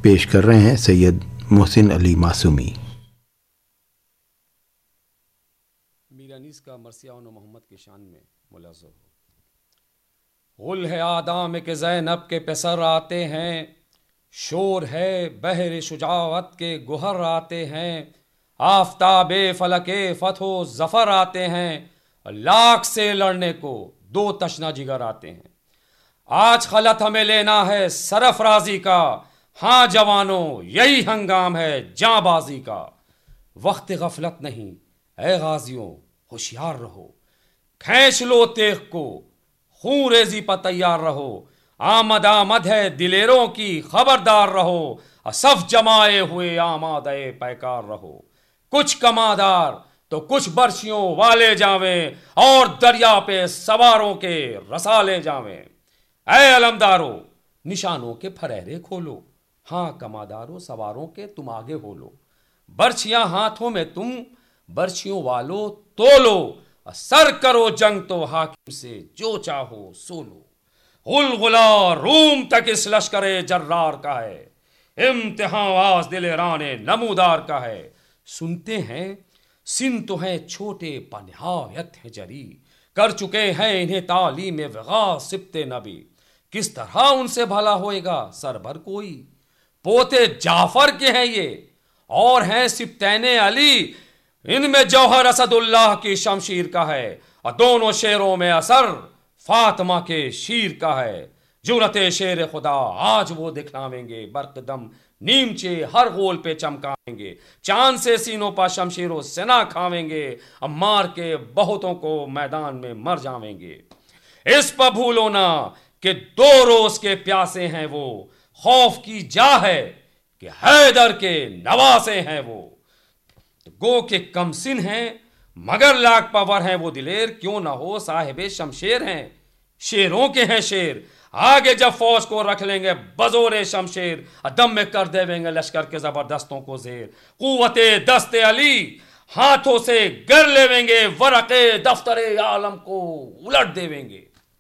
پیش کر رہے ہیں سید محسن علی معصومی۔ میرانیس کا مرثیہ محمد کی شان میں ملحظہ ہو۔ غل ہے آدام کے زینب کے پسر آتے ہیں، شور ہے بحر شجاعت کے گوہر آتے ہیں، آفتاب فلک فتح و ظفر آتے ہیں، لاکھ سے لڑنے کو دو تشنا جگر آتے ہیں۔ آج خلط ہمیں لینا ہے سرفرازی کا، ہاں جوانوں یہی ہنگام ہے جاں بازی کا۔ وقت غفلت نہیں اے غازیوں ہوشیار رہو، کھینچ لو تیغ کو خون ریزی پر تیار رہو۔ آمد ہے دلیروں کی خبردار رہو، صف جمائے ہوئے آمادہ پیکار رہو۔ کچھ کمادار تو کچھ برشیوں والے جاویں، اور دریا پہ سواروں کے رسالے جاویں۔ اے علمدارو نشانوں کے پھریرے کھولو، ہاں کماداروں سواروں کے تم آگے ہو لو۔ برچیاں ہاتھوں میں تم برچیوں والو تولو، سر کرو جنگ تو حاکم سے جو چاہو سو لو۔ غلغلہ روم تک اس لشکر جرار کا ہے، امتحان آز دل ایران نمودار کا ہے۔ سنتے ہیں سن تو ہیں چھوٹے پنہایت ہے جری، کر چکے ہیں انہیں تعلیم وغا سبت نبی۔ کس طرح ان سے بھلا ہوئے گا سربر کوئی، پوتے جعفر کے ہیں یہ اور ہیں سبتین علی۔ ان میں جوہر اسد اللہ کی شمشیر کا ہے، اور دونوں شیروں میں اثر فاطمہ کے شیر کا ہے۔ جرت شیر خدا آج وہ دکھلاویں گے، برق دم نیمچے ہر غول پہ چمکائیں گے۔ چاند سے سینوں پر شمشیر و سنا کھاویں گے، اب مار کے بہتوں کو میدان میں مر جاویں گے۔ اس پر بھولو نہ کہ 2 روز کے پیاسے ہیں وہ، خوف کی جا ہے کہ حیدر کے نواسے ہیں وہ۔ گو کے کم سن ہیں مگر لاکھ پاور ہیں وہ دلیر، کیوں نہ ہو صاحب شمشیر ہیں، شیروں کے ہیں شیر۔ آگے جب فوج کو رکھ لیں گے بزور شمشیر، دم میں کر دے گے لشکر کے زبردستوں کو زیر۔ قوت دست علی ہاتھوں سے گر لے گے، ورق دفتر عالم کو الٹ دے گے۔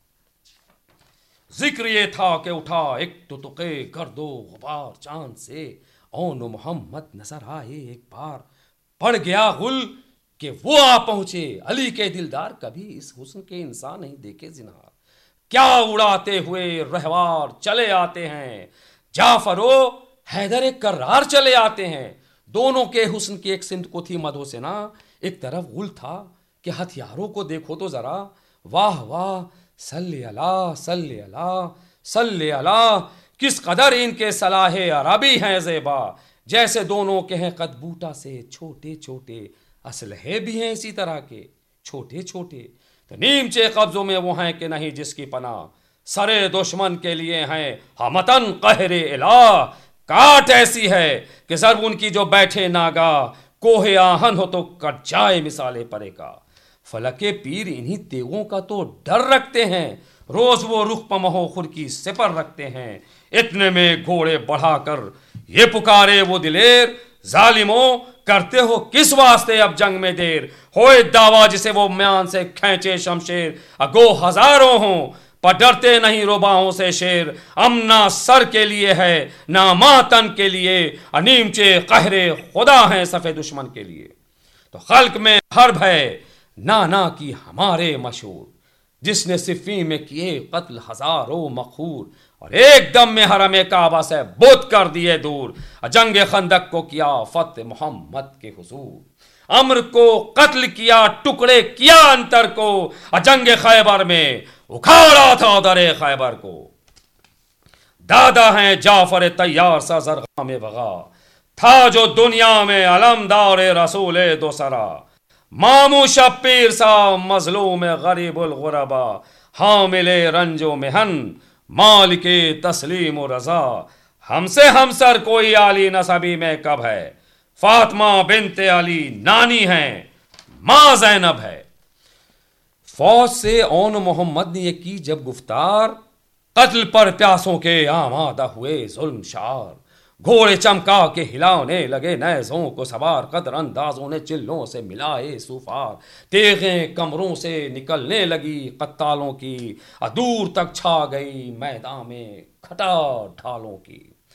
ذکر یہ تھا کہ اٹھا ایک ٹٹکے گرد و غبار چاند سے، اون محمد نظر آئے ایک بار۔ پڑ گیا غل کہ وہ آ پہنچے علی کے دلدار، کبھی اس حسن کے انسان نہیں دیکھے زنہار۔ کیا اڑاتے ہوئے رہوار چلے آتے ہیں، جعفر و حیدر کرار چلے آتے ہیں۔ دونوں کے حسن کی ایک سمت کو تھی مدھو سنا، ایک طرف غل تھا کہ ہتھیاروں کو دیکھو تو ذرا، واہ واہ صلی اللہ صلی اللہ صلی اللہ، کس قدر ان کے صلاح عربی ہیں زیبا۔ جیسے دونوں کے ہیں قد بوٹا سے چھوٹے چھوٹے، اسلحے بھی ہیں اسی طرح کے چھوٹے چھوٹے۔ نیمچے قبضوں میں وہ ہیں کہ نہیں جس کی پناہ، سرے دشمن کے لیے ہیں ہمتن قہر الہ۔ کاٹ ایسی ہے کہ ضرب ان کی جو بیٹھے ناگاہ، کوہ آہن ہو تو کٹ جائے مثال پرے کا۔ فلک پیر انہی تیغوں کا تو ڈر رکھتے ہیں، روز وہ رخ پمہو خود کی سپر رکھتے ہیں۔ اتنے میں گھوڑے بڑھا کر یہ پکارے وہ دلیر، ظالموں کرتے ہو کس واسطے اب جنگ میں دیر؟ ہوئے دعویٰ جسے وہ میان سے کھینچے شمشیر، اگو ہزاروں ہوں پر ڈرتے نہیں رباؤں سے شیر۔ امنا سر کے لیے ہے نہ ماتن کے لیے، نیمچے قہر خدا ہیں صفے دشمن کے لیے۔ تو خلق میں حرب ہے نانا کی ہمارے مشہور، جس نے صفین میں کیے قتل ہزاروں مقہور، اور ایک دم میں حرم کعبہ سے بت کر دیے دور۔ جنگ خندق کو کیا فتح محمد کے حضور، امر کو قتل کیا ٹکڑے کیا انتر کو، جنگ خیبر میں اکھاڑا تھا در خیبر کو۔ دادا ہیں جعفر تیار سا زرغام وغا، تھا جو دنیا میں علمدار رسول دوسرا۔ مامو شبیر سا مظلوم غریب الغربا، حامل رنج و محن مالک تسلیم و رضا۔ ہم سے ہمسر کوئی علی نسبی میں کب ہے، فاطمہ بنت علی نانی ہیں ماں زینب ہے۔ فوج سے اون محمد نے یہ کی جب گفتار، قتل پر پیاسوں کے آمادہ ہوئے ظلم شار۔ گھوڑے چمکا کے ہلانے لگے نیزوں کو سوار، قدر اندازوں نے چلوں سے ملائے سوفار۔ تیغیں کمروں سے نکلنے لگی قتالوں کی، دور تک چھا گئی میدان میں کھٹا ڈھالوں کی۔